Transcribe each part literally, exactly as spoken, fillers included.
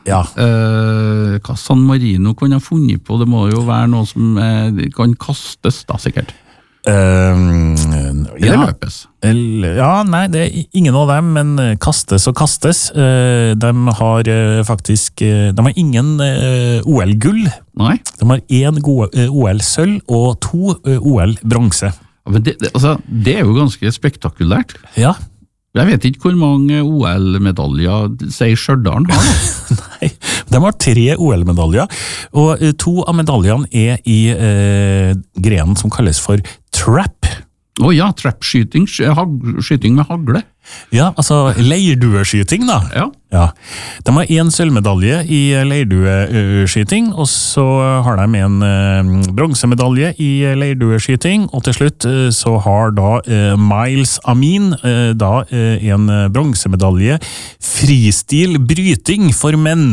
Ja. Uh, hva San Marino kan ha funnet på? Det må jo være noe som uh, kan kastes da, sikkert. Uh, Eller ja. løpes. Ja, nei, det er ingen av dem, men kastes og kastes. Uh, de har uh, faktisk, uh, de har ingen uh, O L-gull. Nei. De har en god uh, O L-sølv og to uh, O L-bronse. Ja, men det, det, altså, det er jo ganske spektakulært. Ja. Jeg vet ikke hvor mange O L-medaljer sier Stjørdal har. Nei, de har tre O L-medaljer, og uh, to av medaljene er i uh, grenen som kalles for trap. Å oh, ja, trap-skyting, skyting med hagle. Ja, altså leirdueskyting da. Ja. Ja. De har en sølvmedalje i leirdueskyting, og så har de en uh, bronsemedalje i leirdueskyting, og til slutt uh, så har da uh, Miles Amin uh, da uh, en bronsemedalje fristil bryting for menn.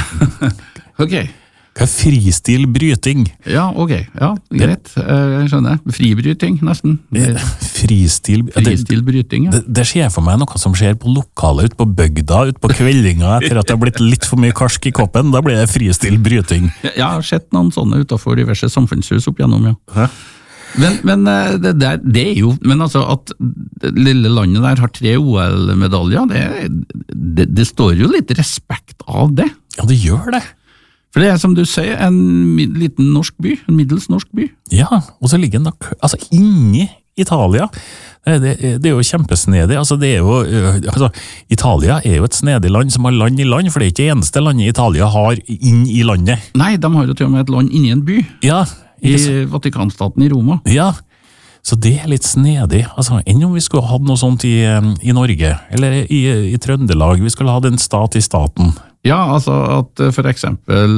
Ok. Hva er fristil bryting? Ja, ok. Ja, greit. Jeg skjønner. Fribryting, nesten. Fristil... Fristil bryting, ja. Det, det skjer for meg noe som skjer på lokalet ut på bygda, ut på kveldinga, etter at det har blitt litt for mye karsk i koppen. Da blir det fristil bryting. Jeg har sett noen sånne utenfor diverse samfunnshus opp gjennom, ja. Hæ? Men, men det, der, det er jo, men altså at det lille landet der har tre O L-medaljer, det, det, det står jo litt respekt av det. Ja, det gjør det. For det er som du sier, en liten norsk by, en middels norsk by. Ja, og så ligger den da, altså inni Italia. Det, det, det er jo kjempesnedig, altså det er jo, altså Italia er jo et snedig land som har land i land, for det er ikke det eneste landet Italia har inn i landet. Nei, de har jo til og med et land inni en by. Ja. I Vatikanstaten i Roma. Ja, så det er litt snedig. Altså, enn om vi skulle ha noe sånt i, i Norge, eller i, i Trøndelag, vi skulle ha en stat i staten. Ja, altså at for eksempel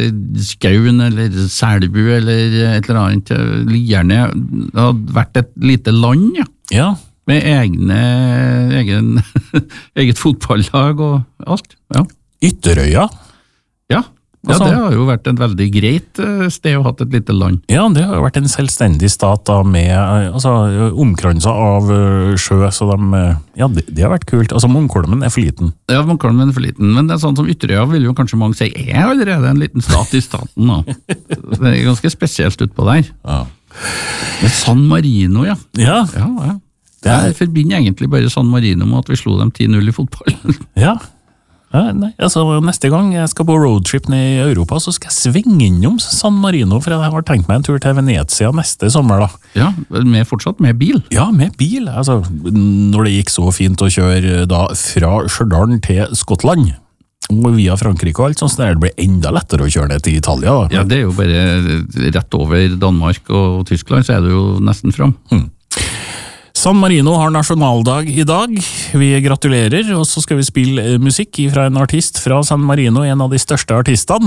Skaun eller Selbu eller et eller annet, Lierne hadde vært et lite land, ja. Ja. Med egne, egen, eget fotballag og alt, ja. Ytterøya. Ja. Ja, det har jo vært et veldig greit sted å ha et lite land. Ja, det har jo vært en selvstendig stat da, med altså, omkranset av sjø, så de, ja, det, det har vært kult. Altså, Munkholmen er for liten. Ja, Munkholmen er for liten, men det er sånn som Ytterøya vil jo kanskje mange si, er allerede en liten stat i staten. Da. Det er ganske spesielt utpå der. Ja. Det er San Marino, ja. Ja. Ja, ja. Jeg forbinder egentlig bare San Marino med at vi slo dem ti null i fotball. Ja. Ja, nei, altså neste gang jeg skal på roadtrip ned i Europa, så skal jeg svinge innom San Marino, for jeg har tenkt meg en tur til Venezia neste sommer da. Ja, med, fortsatt med bil? Ja, med bil. Altså, når det gikk så fint å kjøre da fra Stjørdal til Skottland, og via Frankrike og alt, sånn at det blir enda lettere å kjøre ned til Italia. Da. Ja, det er jo bare rett over Danmark og Tyskland, så er det jo nesten fram. Hmm. San Marino har nasjonaldag i dag. Vi gratulerer, og så skal vi spille musikk fra en artist fra San Marino, en av de største artistene.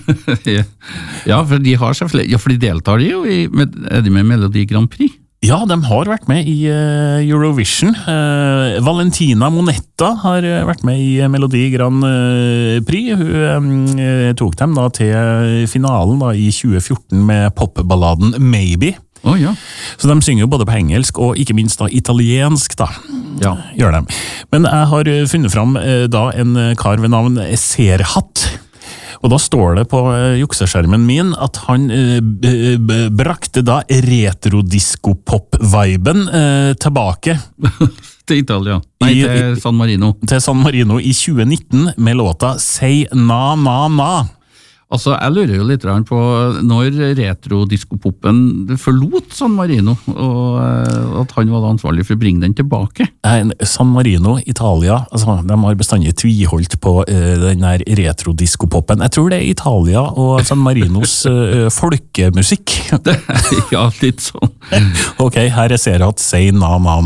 Ja, for de har selvfølgelig, ja, for de deltar de jo i, med, er de med Melodi Grand Prix? Ja, de har vært med i uh, Eurovision. Uh, Valentina Monetta har vært med i Melodi Grand Prix. Hun uh, tok dem da til finalen da, i tjue fjorten med popballaden Maybe. Oh, ja. Så de synger jo både på engelsk og ikke minst da italiensk da, ja. Gjør de. Men jeg har funnet fram da en kar ved navn Serhat, og da står det på jukseskjermen min at han brakte da retro-disco-pop-viben tilbake. Til Italia. Nei, I, til San Marino. Til San Marino i tjue nitten med låta Say Na Na Na. Altså, jeg lurer jo litt på når retro-diskopoppen forlot San Marino, og at han var ansvarlig for å bringe den tilbake. San Marino, Italia, altså, de har bestandig tviholdt på uh, den der retro-diskopoppen. Jeg tror det er Italia og San Marinos uh, folkemusikk. Ja, litt sånn. Ok, her er Serhat, Say Na Na.